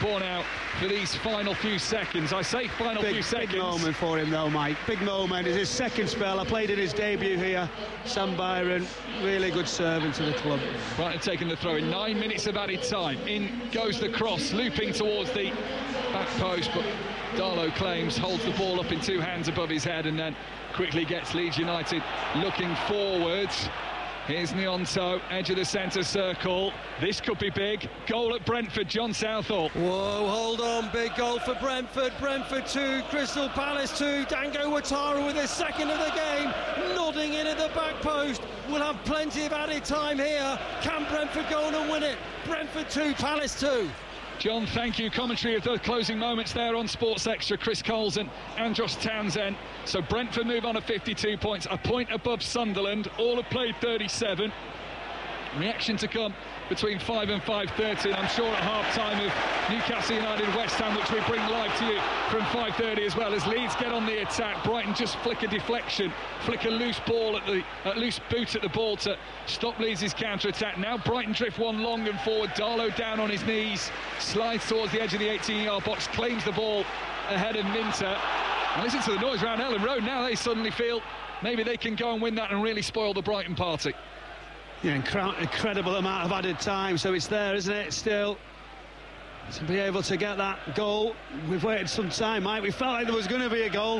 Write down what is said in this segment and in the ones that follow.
ball now for these final few seconds. I say final few seconds. Big moment for him though, Mike. Big moment. It's his second spell. I played in his debut here. Sam Byron, really good servant to the club. Brighton taking the throw in 9 minutes of added time. In goes the cross, looping towards the back post, but Darlow claims, holds the ball up in two hands above his head and then quickly gets Leeds United looking forwards. Here's Gnonto, edge of the centre circle. This could be big. Goal at Brentford, John Southall. Whoa, hold on, big goal for Brentford. Brentford 2, Crystal Palace 2. Dango Ouattara with his second of the game, nodding in at the back post. We'll have plenty of added time here. Can Brentford go on and win it? Brentford 2, Palace 2. John, thank you. Commentary of the closing moments there on Sports Extra. Chris Coles and Andros Townsend. So Brentford move on to 52 points, a point above Sunderland. All have played 37. Reaction to come between 5 and 5:30. I'm sure at half-time of Newcastle United West Ham, which we bring live to you from 5:30 as well. As Leeds get on the attack, Brighton just flick a deflection, flick a loose ball at the loose boot at the ball to stop Leeds' counter-attack. Now Brighton drift one long and forward. Darlow down on his knees, slides towards the edge of the 18-yard box, claims the ball ahead of Minter. And listen to the noise around Ellen Road. Now they suddenly feel maybe they can go and win that and really spoil the Brighton party. Yeah, incredible amount of added time, so it's there, isn't it, still, to be able to get that goal. We've waited some time, Mike. We felt like there was going to be a goal.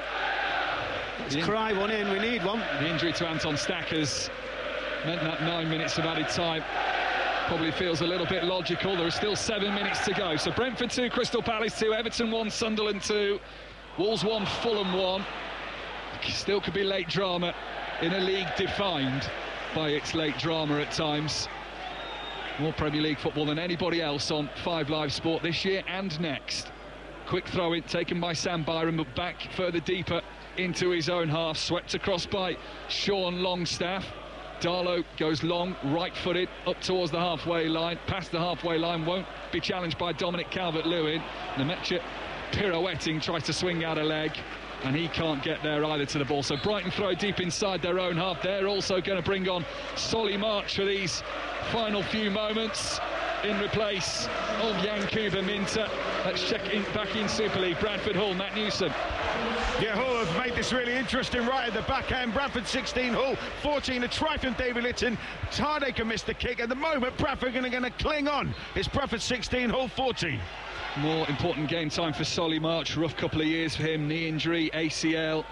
Let's cry one in, we need one. The injury to Anton Stackers meant that 9 minutes of added time probably feels a little bit logical. There are still 7 minutes to go. So Brentford 2, Crystal Palace 2, Everton 1, Sunderland 2, Wolves 1, Fulham 1. Still could be late drama in a league defined by its late drama at times. More Premier League football than anybody else on 5 Live Sport this year and next. Quick throw in taken by Sam Byron, but back further deeper into his own half, swept across by Sean Longstaff. Darlow goes long, right-footed, up towards the halfway line, past the halfway line, won't be challenged by Dominic Calvert-Lewin. Lemaitre pirouetting, tries to swing out a leg, and he can't get there either to the ball. So Brighton throw deep inside their own half. They're also going to bring on Solly March for these final few moments in replace of Yankuba Minter. Let's check in back in Super League. Bradford Hull, Matt Newson. Yeah, Hull have made this really interesting right at the back end. Bradford 16, Hull 14. A try from David Litton. Tardaker missed the kick. At the moment, Bradford are going to cling on. It's Bradford 16, Hull 14. More important game time for Solly March. Rough couple of years for him. Knee injury, ACL.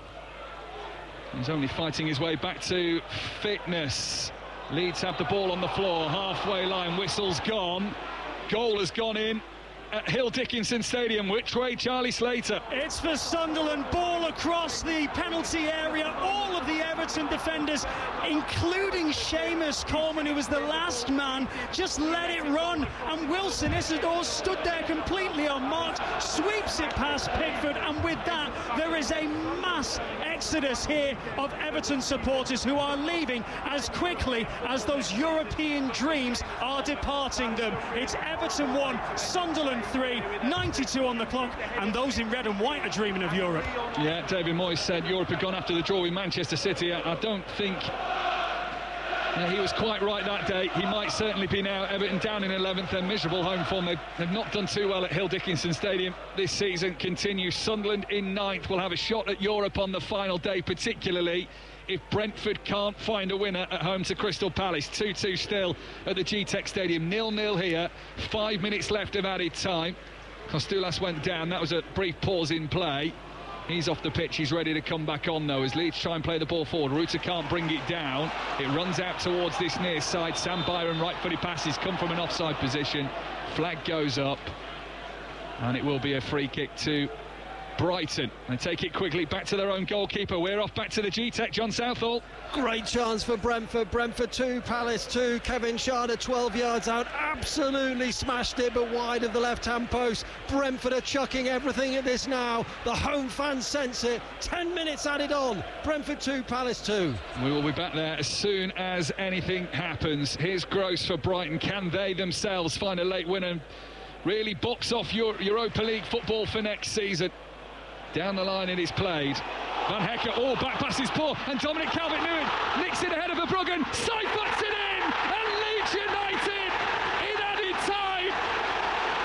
He's only fighting his way back to fitness. Leeds have the ball on the floor. Halfway line, whistle's gone. Goal has gone in at Hill Dickinson Stadium. Which way, Charlie Slater? It's for Sunderland. Ball across the penalty area. All of the Everton defenders, including Seamus Coleman, who was the last man, just let it run. And Wilson Isidore stood there completely unmarked, sweeps it past Pickford, and with that, there is a mass exodus here of Everton supporters who are leaving as quickly as those European dreams are departing them. It's Everton 1, Sunderland 3, 92 on the clock, and those in red and white are dreaming of Europe. Yeah, David Moyes said Europe had gone after the draw with Manchester City. I don't think he was quite right that day. He might certainly be now. Everton down in 11th, their miserable home form. They've not done too well at Hill Dickinson Stadium this season. Continues. Sunderland in 9th will have a shot at Europe on the final day, particularly if Brentford can't find a winner at home to Crystal Palace. 2-2 still at the G-Tech Stadium. 0-0 here. 5 minutes left of added time. Kostoulas went down. That was a brief pause in play. He's off the pitch. He's ready to come back on, though, as Leeds try and play the ball forward. Ruta can't bring it down. It runs out towards this near side. Sam Byron, right-footed passes come from an offside position. Flag goes up, and it will be a free kick to Brighton. They take it quickly back to their own goalkeeper. We're off back to the G-Tech. John Southall. Great chance for Brentford. Brentford 2, Palace 2. Kevin Schade 12 yards out. Absolutely smashed it, but wide of the left-hand post. Brentford are chucking everything at this now. The home fans sense it. 10 minutes added on. Brentford 2, Palace 2. We will be back there as soon as anything happens. Here's Gross for Brighton. Can they themselves find a late winner and really box off Europa League football for next season? Down the line it is played. Van Hecker, back pass is poor, and Dominic Calvert-Lewin nicks it ahead of Verbruggen, side-foots it in, and Leeds United